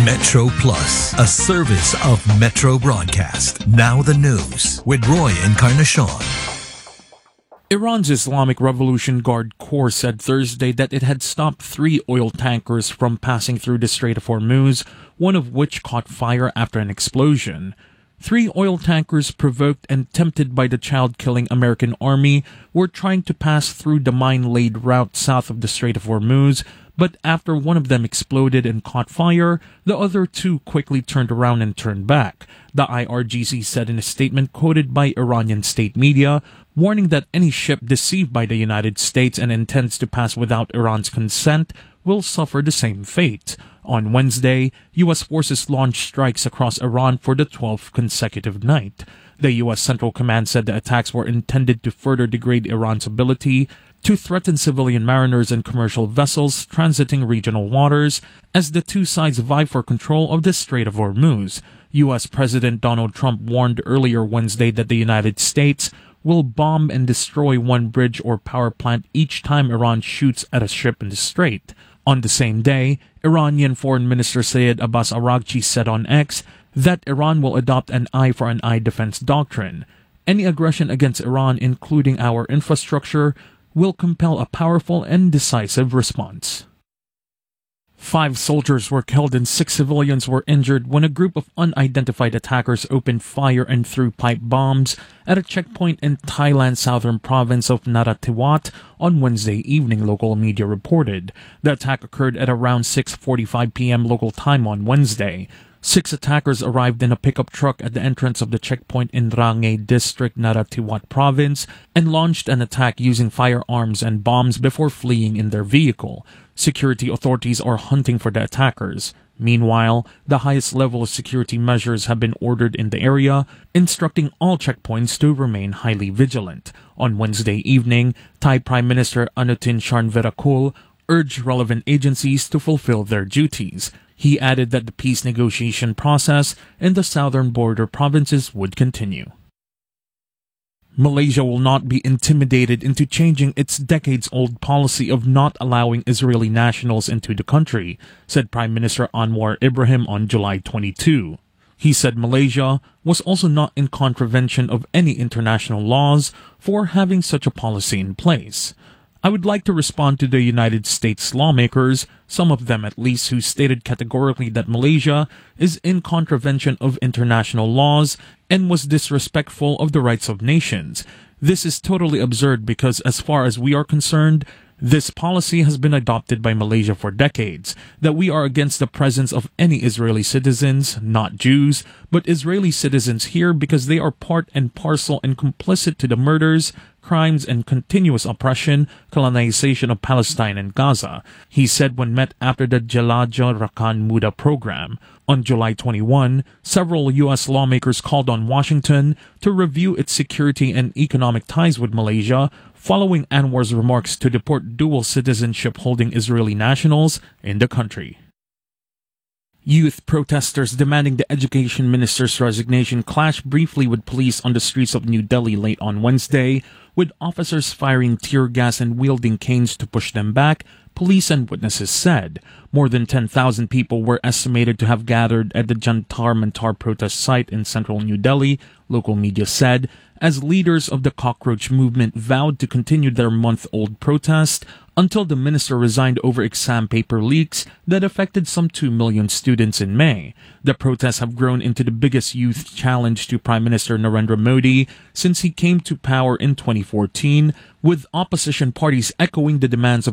Metro Plus, a service of Metro Broadcast. Now the news with Roy Encarnacion. Iran's Islamic Revolution Guard Corps said Thursday that it had stopped 3 oil tankers from passing through the Strait of Hormuz, one of which caught fire after an explosion. 3 oil tankers, provoked and tempted by the child-killing American army, were trying to pass through the mine-laid route south of the Strait of Hormuz, but after one of them exploded and caught fire, the other 2 quickly turned around and turned back, the IRGC said in a statement quoted by Iranian state media, warning that any ship deceived by the United States and intends to pass without Iran's consent will suffer the same fate. On Wednesday, U.S. forces launched strikes across Iran for the 12th consecutive night. The U.S. Central Command said the attacks were intended to further degrade Iran's ability to threaten civilian mariners and commercial vessels transiting regional waters as the 2 sides vie for control of the Strait of Hormuz. U.S. President Donald Trump warned earlier Wednesday that the United States will bomb and destroy 1 bridge or power plant each time Iran shoots at a ship in the strait. On the same day, Iranian Foreign Minister Sayed Abbas Araghchi said on X that Iran will adopt an eye for an eye defense doctrine. Any aggression against Iran, including our infrastructure, will compel a powerful and decisive response. 5 soldiers were killed and 6 civilians were injured when a group of unidentified attackers opened fire and threw pipe bombs at a checkpoint in Thailand's southern province of Narathiwat on Wednesday evening, local media reported. The attack occurred at around 6:45 p.m. local time on Wednesday. 6 attackers arrived in a pickup truck at the entrance of the checkpoint in Rangay District, Narathiwat Province, and launched an attack using firearms and bombs before fleeing in their vehicle. Security authorities are hunting for the attackers. Meanwhile, the highest level of security measures have been ordered in the area, instructing all checkpoints to remain highly vigilant. On Wednesday evening, Thai Prime Minister Anutin Charnvirakul urged relevant agencies to fulfill their duties. He added that the peace negotiation process in the southern border provinces would continue. Malaysia will not be intimidated into changing its decades-old policy of not allowing Israeli nationals into the country, said Prime Minister Anwar Ibrahim on July 22. He said Malaysia was also not in contravention of any international laws for having such a policy in place. I would like to respond to the United States lawmakers, some of them at least, who stated categorically that Malaysia is in contravention of international laws and was disrespectful of the rights of nations. This is totally absurd because, as far as we are concerned, this policy has been adopted by Malaysia for decades, that we are against the presence of any Israeli citizens, not Jews, but Israeli citizens here because they are part and parcel and complicit to the murders, crimes, and continuous oppression, colonization of Palestine and Gaza, he said when met after the Jelajah Rakan Muda program. On July 21, several U.S. lawmakers called on Washington to review its security and economic ties with Malaysia, following Anwar's remarks to deport dual citizenship-holding Israeli nationals in the country. Youth protesters demanding the education minister's resignation clashed briefly with police on the streets of New Delhi late on Wednesday, with officers firing tear gas and wielding canes to push them back, police and witnesses said. More than 10,000 people were estimated to have gathered at the Jantar Mantar protest site in central New Delhi, local media said, as leaders of the cockroach movement vowed to continue their month-old protest until the minister resigned over exam paper leaks that affected some 2 million students in May. The protests have grown into the biggest youth challenge to Prime Minister Narendra Modi since he came to power in 2014, with opposition parties echoing the demands of